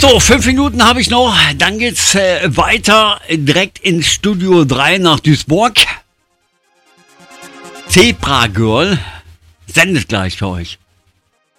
So, 5 Minuten habe ich noch. Dann geht's weiter direkt ins Studio 3 nach Duisburg. Zebra Girl sendet gleich für euch.